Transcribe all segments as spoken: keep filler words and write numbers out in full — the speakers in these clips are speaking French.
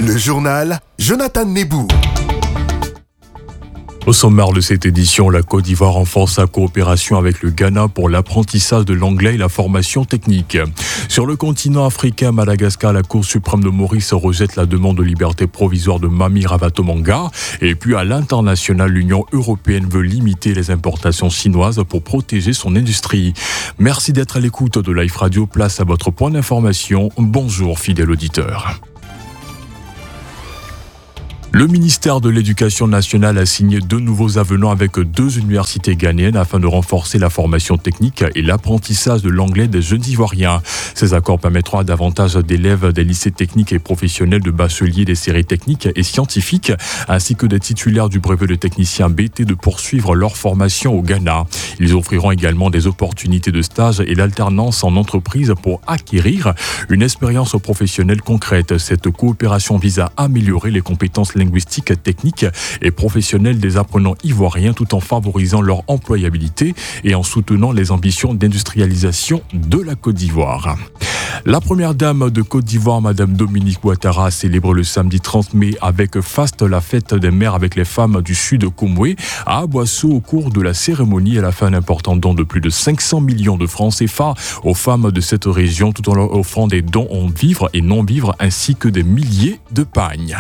Le journal Jonathan Nebou. Au sommaire de cette édition, la Côte d'Ivoire renforce sa coopération avec le Ghana pour l'apprentissage de l'anglais et la formation technique. Sur le continent africain, Madagascar, la Cour suprême de Maurice rejette la demande de liberté provisoire de Mami Ravatomanga. Et puis à l'international, l'Union européenne veut limiter les importations chinoises pour protéger son industrie. Merci d'être à l'écoute de Life Radio. Place à votre point d'information. Bonjour fidèle auditeur. Le ministère de l'Éducation nationale a signé deux nouveaux avenants avec deux universités ghanéennes afin de renforcer la formation technique et l'apprentissage de l'anglais des jeunes Ivoiriens. Ces accords permettront à davantage d'élèves des lycées techniques et professionnels de bacheliers des séries techniques et scientifiques, ainsi que des titulaires du brevet de technicien B T de poursuivre leur formation au Ghana. Ils offriront également des opportunités de stage et d'alternance en entreprise pour acquérir une expérience professionnelle concrète. Cette coopération vise à améliorer les compétences linguistique, technique et professionnelle des apprenants ivoiriens tout en favorisant leur employabilité et en soutenant les ambitions d'industrialisation de la Côte d'Ivoire. La première dame de Côte d'Ivoire, Madame Dominique Ouattara, célèbre le samedi trente mai avec faste la fête des mères avec les femmes du sud de Komwe à Aboissou. Au cours de la cérémonie, elle a fait un important don de plus de cinq cents millions de francs C F A aux femmes de cette région tout en leur offrant des dons en vivres et non-vivres ainsi que des milliers de pagnes.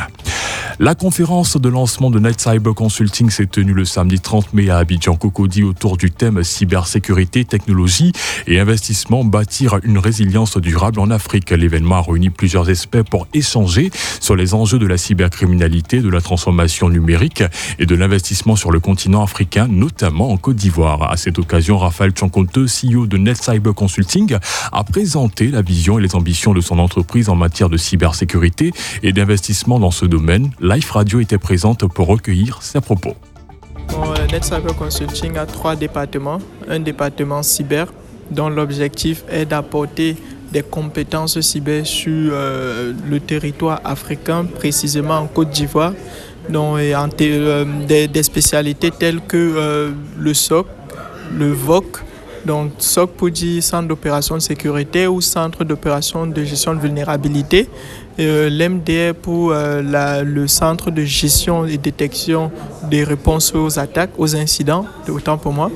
La conférence de lancement de Net Cyber Consulting s'est tenue le samedi trente mai à Abidjan-Cocody autour du thème cybersécurité, technologie et investissement, bâtir une résilience durable en Afrique. L'événement a réuni plusieurs experts pour échanger sur les enjeux de la cybercriminalité, de la transformation numérique et de l'investissement sur le continent africain, notamment en Côte d'Ivoire. À cette occasion, Raphaël Tchankonte, C E O de Net Cyber Consulting, a présenté la vision et les ambitions de son entreprise en matière de cybersécurité et d'investissement dans ce domaine. Life Radio était présente pour recueillir ses propos. Bon, Net Cyber Consulting a trois départements. Un département cyber, dont l'objectif est d'apporter des compétences cyber sur euh, le territoire africain, précisément en Côte d'Ivoire, dont en t- euh, des, des spécialités telles que euh, le S O C, le V O C, donc S O C pour dire Centre d'opération de sécurité ou Centre d'opération de gestion de vulnérabilité, euh, l'M D R pour euh, la, le Centre de gestion et détection des réponses aux attaques, aux incidents, autant pour moi,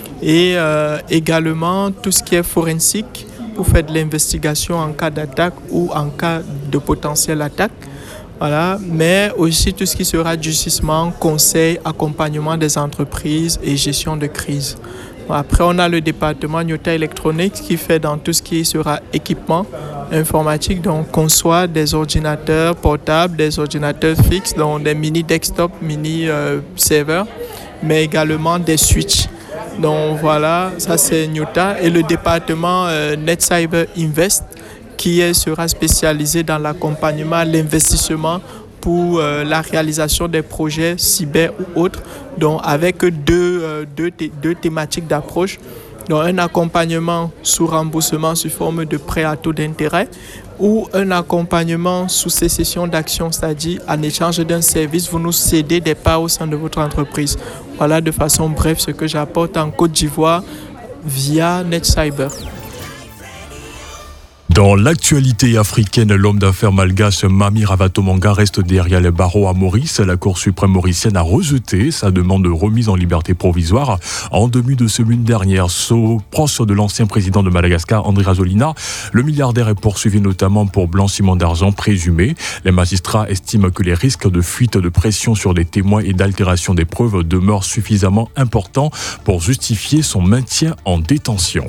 et euh, également tout ce qui est forensique pour faire de l'investigation en cas d'attaque ou en cas de potentielle attaque. Voilà, mais aussi tout ce qui sera durcissement, conseil, accompagnement des entreprises et gestion de crise. Après, on a le département Nyota Electronics qui fait dans tout ce qui sera équipement informatique, donc conçoit des ordinateurs portables, des ordinateurs fixes, donc des mini desktop, mini euh, serveurs, mais également des switches. Donc voilà, ça c'est Nyota. Et le département euh, Net Cyber Invest qui est, sera spécialisé dans l'accompagnement, l'investissement pour euh, la réalisation des projets cyber ou autres, donc avec deux, euh, deux, thé- deux thématiques d'approche. Donc un accompagnement sous remboursement sous forme de prêt à taux d'intérêt ou un accompagnement sous sécession d'actions, c'est-à-dire en échange d'un service, vous nous cédez des parts au sein de votre entreprise. Voilà de façon brève ce que j'apporte en Côte d'Ivoire via Net Cyber. Dans l'actualité africaine, l'homme d'affaires malgache Mami Ravatomanga reste derrière les barreaux à Maurice. La Cour suprême mauricienne a rejeté sa demande de remise en liberté provisoire en début de semaine dernière. So, proche de l'ancien président de Madagascar, Andry Rajoelina, le milliardaire est poursuivi notamment pour blanchiment d'argent présumé. Les magistrats estiment que les risques de fuite de pression sur des témoins et d'altération des preuves demeurent suffisamment importants pour justifier son maintien en détention.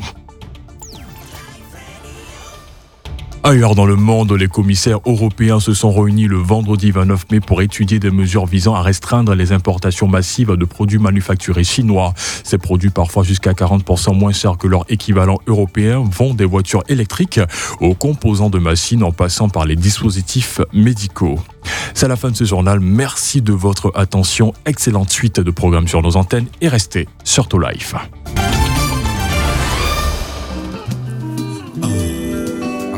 Ailleurs dans le monde, les commissaires européens se sont réunis le vendredi vingt-neuf mai pour étudier des mesures visant à restreindre les importations massives de produits manufacturés chinois. Ces produits, parfois jusqu'à quarante pour cent moins chers que leur équivalent européen, vont des voitures électriques aux composants de machines en passant par les dispositifs médicaux. C'est la fin de ce journal. Merci de votre attention. Excellente suite de programmes sur nos antennes et restez sur To Life.